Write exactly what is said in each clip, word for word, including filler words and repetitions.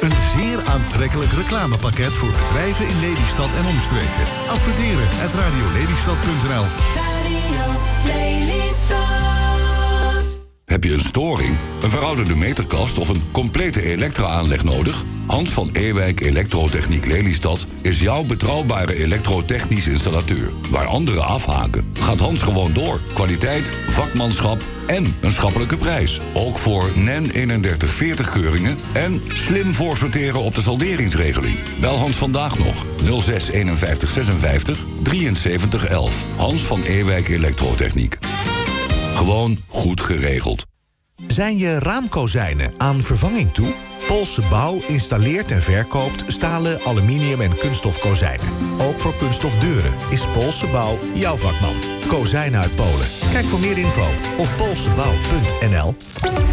Een zeer aantrekkelijk reclamepakket voor bedrijven in Lelystad en omstreken. Adverteren at radiolelystad punt n l. Radio Lelystad. Heb je een storing, een verouderde meterkast of een complete elektra-aanleg nodig? Hans van Ewijk Elektrotechniek Lelystad is jouw betrouwbare elektrotechnisch installateur. Waar anderen afhaken, gaat Hans gewoon door. Kwaliteit, vakmanschap en een schappelijke prijs. Ook voor N E N eenendertig veertig keuringen en slim voorsorteren op de salderingsregeling. Bel Hans vandaag nog nul zes eenenvijftig zesenvijftig drieënzeventig elf. Hans van Ewijk Elektrotechniek. Gewoon goed geregeld. Zijn je raamkozijnen aan vervanging toe? Poolse Bouw installeert en verkoopt stalen, aluminium en kunststof kozijnen. Ook voor kunststof deuren is Poolse Bouw jouw vakman. Kozijnen uit Polen. Kijk voor meer info op poolsebouw punt n l.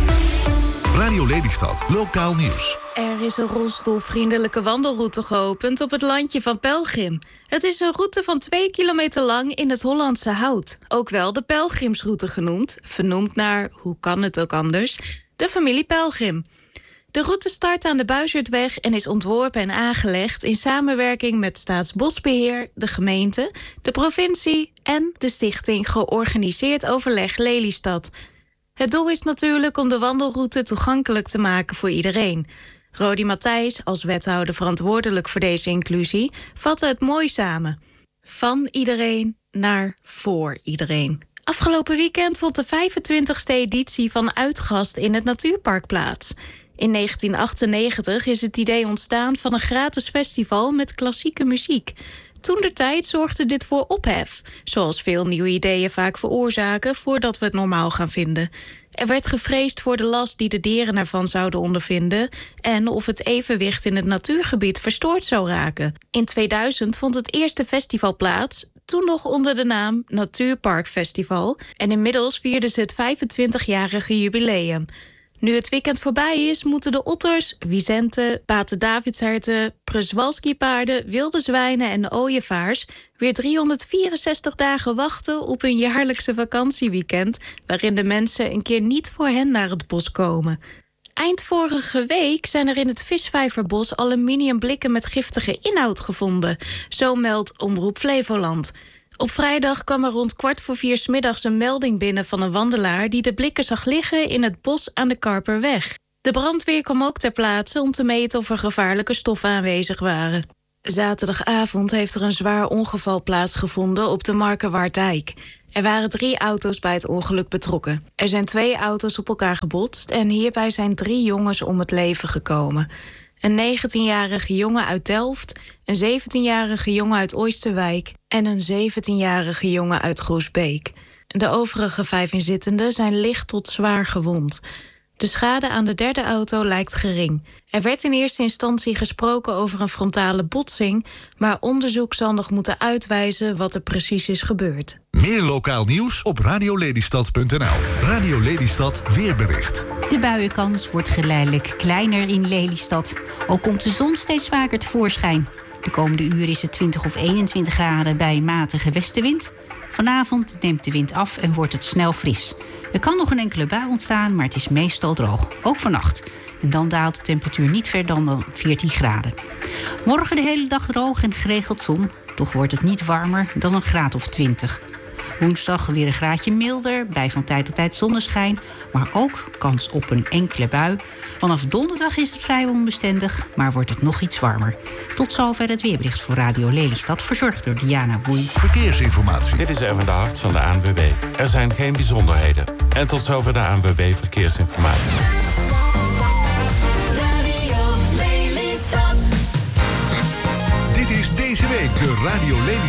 Radio Lelystad, lokaal nieuws. Er is een rolstoelvriendelijke wandelroute geopend op het landje van Pelgrim. Het is een route van twee kilometer lang in het Hollandse Hout. Ook wel de Pelgrimsroute genoemd, vernoemd naar, hoe kan het ook anders, de familie Pelgrim. De route start aan de Buizertweg en is ontworpen en aangelegd in samenwerking met Staatsbosbeheer, de gemeente, de provincie en de stichting Georganiseerd Overleg Lelystad. Het doel is natuurlijk om de wandelroute toegankelijk te maken voor iedereen. Rodi Matthijs, als wethouder verantwoordelijk voor deze inclusie, vatte het mooi samen. Van iedereen naar voor iedereen. Afgelopen weekend vond de vijfentwintigste editie van Uitgast in het Natuurpark plaats. In negentien achtennegentig is het idee ontstaan van een gratis festival met klassieke muziek. Toentertijd zorgde dit voor ophef, zoals veel nieuwe ideeën vaak veroorzaken voordat we het normaal gaan vinden. Er werd gevreesd voor de last die de dieren ervan zouden ondervinden en of het evenwicht in het natuurgebied verstoord zou raken. In tweeduizend vond het eerste festival plaats, toen nog onder de naam Natuurpark Festival, en inmiddels vierden ze het vijfentwintigjarige jubileum. Nu het weekend voorbij is, moeten de otters, wisenten, paterdavidsherten, przewalski-paarden, wilde zwijnen en ooievaars weer driehonderdvierenzestig dagen wachten op hun jaarlijkse vakantieweekend, waarin de mensen een keer niet voor hen naar het bos komen. Eind vorige week zijn er in het Visvijverbos aluminiumblikken met giftige inhoud gevonden, zo meldt Omroep Flevoland. Op vrijdag kwam er rond kwart voor vier 's middags een melding binnen van een wandelaar die de blikken zag liggen in het bos aan de Karperweg. De brandweer kwam ook ter plaatse om te meten of er gevaarlijke stoffen aanwezig waren. Zaterdagavond heeft er een zwaar ongeval plaatsgevonden op de Markerwaarddijk. Er waren drie auto's bij het ongeluk betrokken. Er zijn twee auto's op elkaar gebotst en hierbij zijn drie jongens om het leven gekomen. Een negentienjarige jongen uit Delft, een zeventienjarige jongen uit Oosterwijk en een zeventienjarige jongen uit Groesbeek. De overige vijf inzittenden zijn licht tot zwaar gewond. De schade aan de derde auto lijkt gering. Er werd in eerste instantie gesproken over een frontale botsing, maar onderzoek zal nog moeten uitwijzen wat er precies is gebeurd. Meer lokaal nieuws op radiolelystad punt n l. Radio Lelystad weerbericht. De buienkans wordt geleidelijk kleiner in Lelystad. Ook komt de zon steeds vaker tevoorschijn. De komende uren is het twintig of eenentwintig graden bij een matige westenwind. Vanavond neemt de wind af en wordt het snel fris. Er kan nog een enkele bui ontstaan, maar het is meestal droog. Ook vannacht. En dan daalt de temperatuur niet verder dan veertien graden. Morgen de hele dag droog en geregeld zon. Toch wordt het niet warmer dan een graad of twintig. Woensdag weer een graadje milder, bij van tijd tot tijd zonneschijn, maar ook kans op een enkele bui. Vanaf donderdag is het vrij onbestendig, maar wordt het nog iets warmer. Tot zover het weerbericht voor Radio Lelystad, verzorgd door Diana Boei. Verkeersinformatie. Dit is Erwin de Hart van de A N W B. Er zijn geen bijzonderheden. En tot zover de A N W B Verkeersinformatie. Dit is deze week de Radio Lelystad